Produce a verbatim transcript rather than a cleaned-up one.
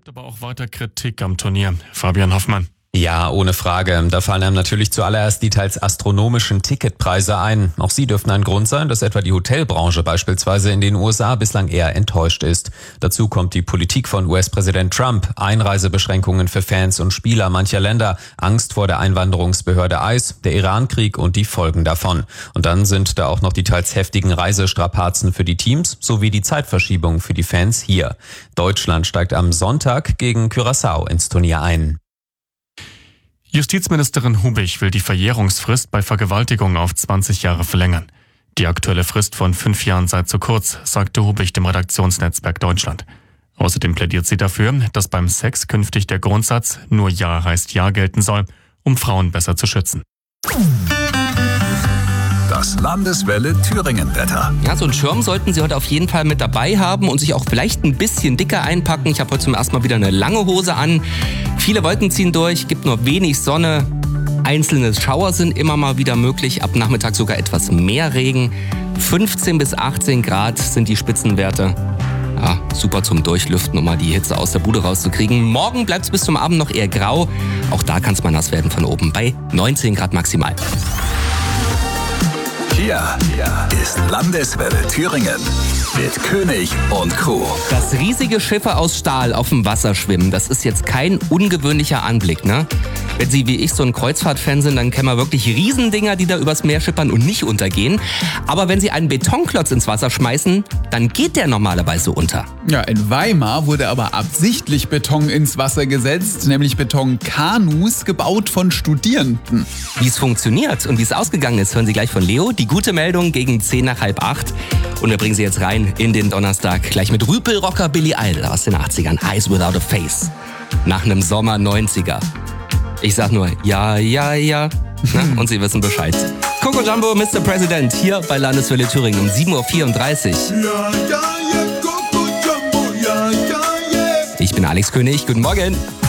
gibt aber auch weiter Kritik am Turnier. Fabian Hoffmann. Ja, ohne Frage. Da fallen einem natürlich zuallererst die teils astronomischen Ticketpreise ein. Auch sie dürften ein Grund sein, dass etwa die Hotelbranche beispielsweise in den U S A bislang eher enttäuscht ist. Dazu kommt die Politik von U S-Präsident Trump, Einreisebeschränkungen für Fans und Spieler mancher Länder, Angst vor der Einwanderungsbehörde I C E, der Iran-Krieg und die Folgen davon. Und dann sind da auch noch die teils heftigen Reisestrapazen für die Teams sowie die Zeitverschiebung für die Fans hier. Deutschland steigt am Sonntag gegen Curaçao ins Turnier ein. Justizministerin Hubich will die Verjährungsfrist bei Vergewaltigung auf zwanzig Jahre verlängern. Die aktuelle Frist von fünf Jahren sei zu kurz, sagte Hubich dem Redaktionsnetzwerk Deutschland. Außerdem plädiert sie dafür, dass beim Sex künftig der Grundsatz nur Ja heißt Ja gelten soll, um Frauen besser zu schützen. Das Landeswelle Thüringen-Wetter. Ja, so einen Schirm sollten Sie heute auf jeden Fall mit dabei haben und sich auch vielleicht ein bisschen dicker einpacken. Ich habe heute zum ersten Mal wieder eine lange Hose an. Viele Wolken ziehen durch, gibt nur wenig Sonne. Einzelne Schauer sind immer mal wieder möglich. Ab Nachmittag sogar etwas mehr Regen. fünfzehn bis achtzehn Grad sind die Spitzenwerte. Ja, super zum Durchlüften, um mal die Hitze aus der Bude rauszukriegen. Morgen bleibt es bis zum Abend noch eher grau. Auch da kann es mal nass werden von oben bei neunzehn Grad maximal. Hier ist Landeswelle Thüringen mit König und Co. Dass riesige Schiffe aus Stahl auf dem Wasser schwimmen, das ist jetzt kein ungewöhnlicher Anblick, ne? Wenn Sie wie ich so ein Kreuzfahrtfan sind, dann kennen wir wirklich Riesendinger, die da übers Meer schippern und nicht untergehen. Aber wenn Sie einen Betonklotz ins Wasser schmeißen, dann geht der normalerweise unter. Ja, in Weimar wurde aber absichtlich Beton ins Wasser gesetzt, nämlich Betonkanus, gebaut von Studierenden. Wie es funktioniert und wie es ausgegangen ist, hören Sie gleich von Leo. Die gute Meldung gegen zehn nach halb acht. Und wir bringen Sie jetzt rein in den Donnerstag, gleich mit Rüpelrocker Billy Idol aus den achtzigern. Eyes Without a Face. Nach einem Sommer neunziger. Ich sag nur, ja, ja, ja. Na, und Sie wissen Bescheid. Coco Jumbo, Mister President, hier bei Landeswelle Thüringen um sieben Uhr vierunddreißig. Ja, ja, ja, Coco Jumbo, ja, ja, ja. Ich bin Alex König, guten Morgen.